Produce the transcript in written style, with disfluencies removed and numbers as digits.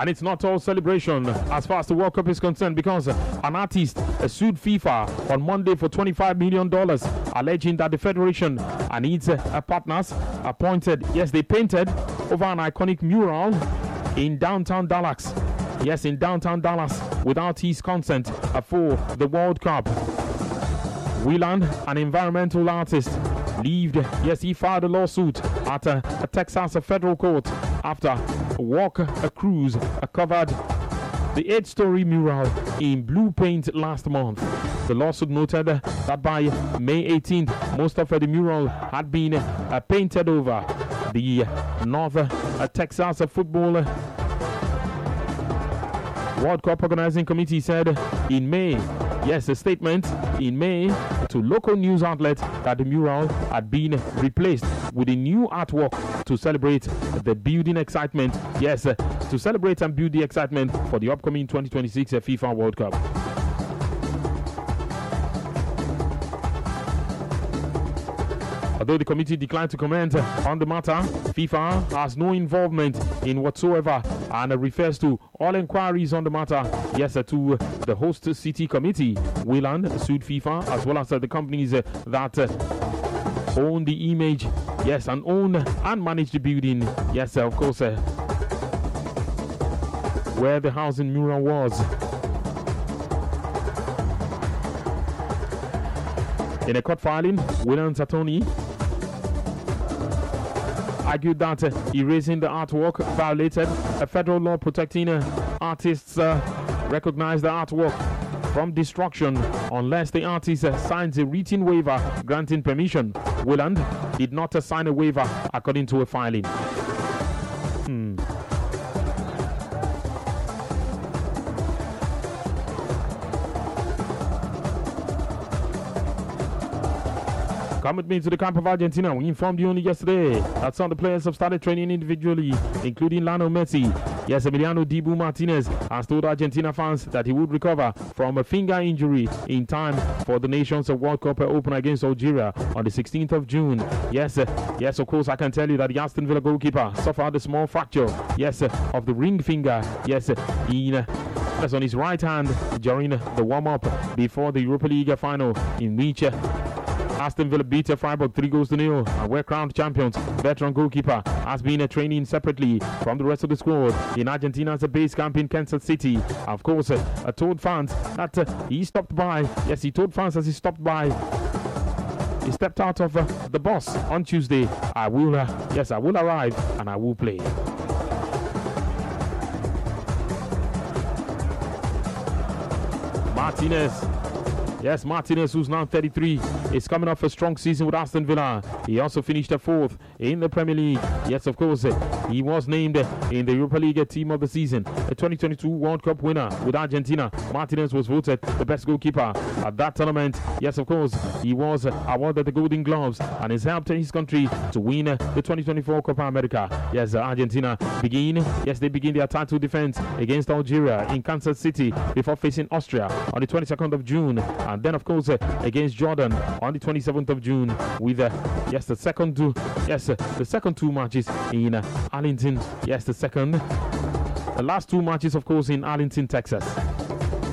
And it's not all celebration as far as the World Cup is concerned, because an artist sued FIFA on Monday for $25 million, alleging that the federation and its partners appointed, they painted over an iconic mural in downtown Dallas. Yes, in downtown Dallas without his consent for the World Cup. Whelan, an environmental artist, he filed a lawsuit at a Texas federal court after a cruise covered the 8-story mural in blue paint last month. The lawsuit noted that by May 18th, most of the mural had been painted over. The North Texas Football World Cup Organizing Committee said in May, a statement in May to local news outlets that the mural had been replaced with a new artwork to celebrate the building excitement. To celebrate and build the excitement for the upcoming 2026 FIFA World Cup. Although the committee declined to comment on the matter, FIFA has no involvement in whatsoever and refers to all inquiries on the matter, to the host city committee. Whelan sued FIFA as well as the companies that own the image, and own and manage the building, of course, where the housing mural was. In a court filing, Whelan's attorney argued that erasing the artwork violated a federal law protecting artists recognize the artwork from destruction unless the artist signs a written waiver granting permission. Whelan did not sign a waiver according to a filing. Come with me to the camp of Argentina. We informed you only yesterday that some of the players have started training individually, including Lionel Messi. Emiliano Dibu Martinez has told Argentina fans that he would recover from a finger injury in time for the Nations World Cup Open against Algeria on the 16th of June. Yes, of course, I can tell you that the Aston Villa goalkeeper suffered a small fracture, of the ring finger, on his right hand during the warm-up before the Europa League final, in which Aston Villa beat Freiburg 3-0 and were crowned champions. Veteran goalkeeper has been training separately from the rest of the squad in Argentina's base camp in Kansas City. Of course, told fans that he stopped by. He told fans as he stopped by. He stepped out of the bus on Tuesday. I will arrive and I will play. Martinez, who's now 33, is coming off a strong season with Aston Villa. He also finished fourth in the Premier League. Of course, he was named in the Europa League Team of the Season. The 2022 World Cup winner with Argentina, Martinez was voted the best goalkeeper at that tournament. Of course, he was awarded the Golden Gloves and has helped his country to win the 2024 Copa America. Argentina begin their title defense against Algeria in Kansas City before facing Austria on the 22nd of June. And then, of course, against Jordan on the 27th of June with the second two matches in Arlington. The last two matches, of course, in Arlington, Texas.